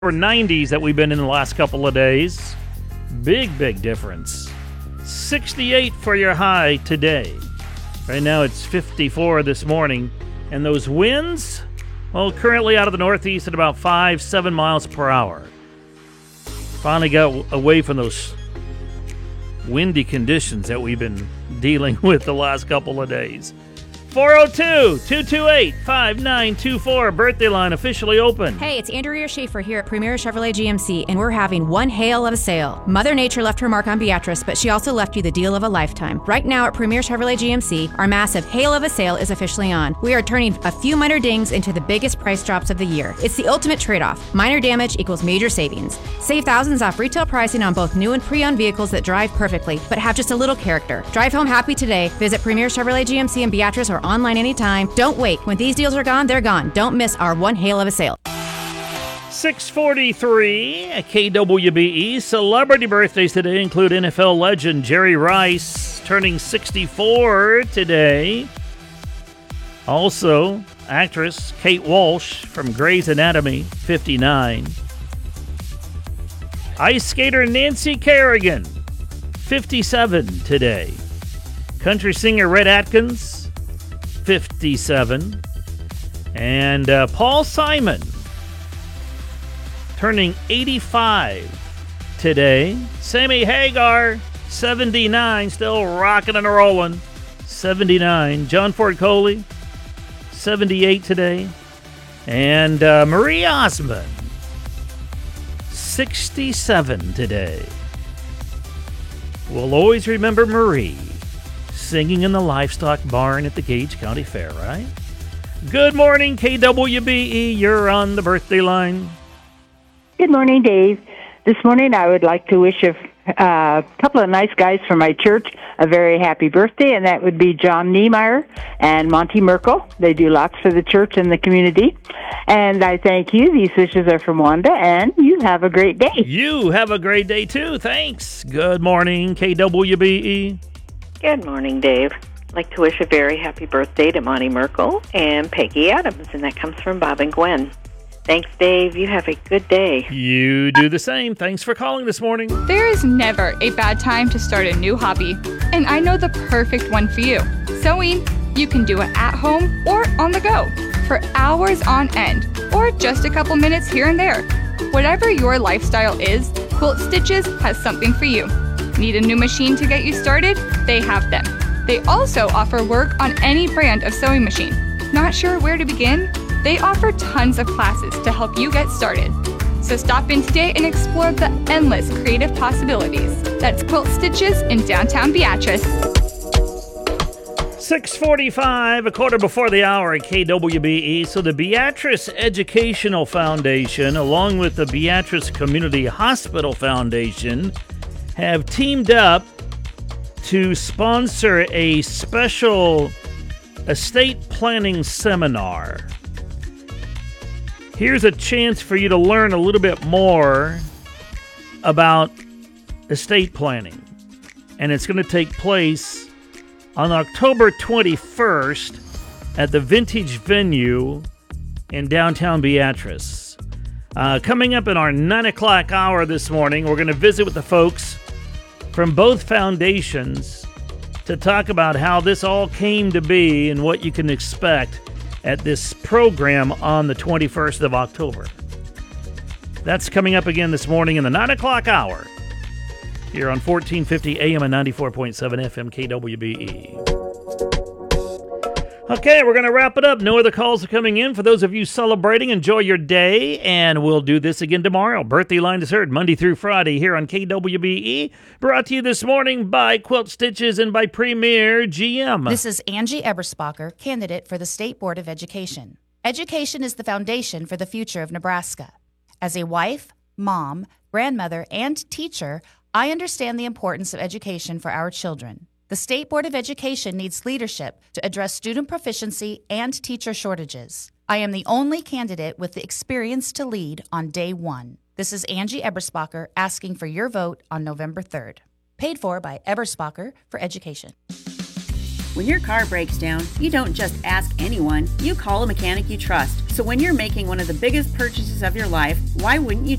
90s that we've been in the last couple of days. Big difference. 68 for your high today. Right now it's 54 this morning. And those winds, well, currently out of the northeast at about 5-7 miles per hour. Finally got away from those windy conditions that we've been dealing with the last couple of days. 402-228-5924. Birthday line officially open. Hey, it's Andrea Schaefer here at Premier Chevrolet GMC, and we're having one hail of a sale. Mother Nature left her mark on Beatrice, but she also left you the deal of a lifetime. Right now at Premier Chevrolet GMC, our massive hail of a sale is officially on. We are turning a few minor dings into the biggest price drops of the year. It's the ultimate trade-off. Minor damage equals major savings. Save thousands off retail pricing on both new and pre-owned vehicles that drive perfectly, but have just a little character. Drive home happy today. Visit Premier Chevrolet GMC in Beatrice or online anytime. Don't wait. When these deals are gone, they're gone. Don't miss our one hail of a sale. 643 at KWBE. Celebrity birthdays today include NFL legend Jerry Rice, turning 64 today. Also, actress Kate Walsh from Grey's Anatomy, 59. Ice skater Nancy Kerrigan, 57 today. Country singer Red Atkins, 57. And Paul Simon, turning 85 today. Sammy Hagar, 79, still rocking and rolling, 79. John Ford Coley, 78 today. And Marie Osmond, 67 today. We'll always remember Marie singing in the livestock barn at the Gage County Fair, right? Good morning, KWBE. You're on the birthday line. Good morning, Dave. This morning I would like to wish a couple of nice guys from my church a very happy birthday, and that would be John Niemeyer and Monty Merkel. They do lots for the church and the community. And I thank you. These wishes are from Wanda, and you have a great day. You have a great day, too. Thanks. Good morning, KWBE. Good morning, Dave. I'd like to wish a very happy birthday to Monty Merkel and Peggy Adams, and that comes from Bob and Gwen. Thanks, Dave. You have a good day. You do the same. Thanks for calling this morning. There is never a bad time to start a new hobby, and I know the perfect one for you. Sewing. You can do it at home or on the go, for hours on end, or just a couple minutes here and there. Whatever your lifestyle is, Quilt Stitches has something for you. Need a new machine to get you started? They have them. They also offer work on any brand of sewing machine. Not sure where to begin? They offer tons of classes to help you get started. So stop in today and explore the endless creative possibilities. That's Quilt Stitches in downtown Beatrice. 6:45, a quarter before the hour at KWBE. So the Beatrice Educational Foundation, along with the Beatrice Community Hospital Foundation, have teamed up to sponsor a special estate planning seminar. Here's a chance for you to learn a little bit more about estate planning. And it's going to take place on October 21st at the Vintage Venue in downtown Beatrice. Coming up in our 9 o'clock hour this morning, we're going to visit with the folks from both foundations to talk about how this all came to be and what you can expect at this program on the 21st of October. That's coming up again this morning in the 9 o'clock hour here on 1450 AM and 94.7 FM KWBE. Okay, we're going to wrap it up. No other calls are coming in. For those of you celebrating, enjoy your day, and we'll do this again tomorrow. Birthday Line is heard Monday through Friday here on KWBE. Brought to you this morning by Quilt Stitches and by Premier GM. This is Angie Eberspacher, candidate for the State Board of Education. Education is the foundation for the future of Nebraska. As a wife, mom, grandmother, and teacher, I understand the importance of education for our children. The State Board of Education needs leadership to address student proficiency and teacher shortages. I am the only candidate with the experience to lead on day one. This is Angie Eberspacher asking for your vote on November 3rd. Paid for by Eberspacher for Education. When your car breaks down, you don't just ask anyone, you call a mechanic you trust. So when you're making one of the biggest purchases of your life, why wouldn't you